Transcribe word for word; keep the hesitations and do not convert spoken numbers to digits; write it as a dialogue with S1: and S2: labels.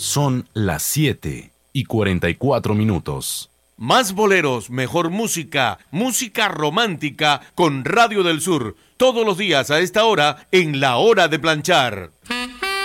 S1: Son las siete y cuarenta y cuatro minutos.
S2: Más boleros, mejor música, música romántica con Radio del Sur. Todos los días a esta hora en La Hora de Planchar.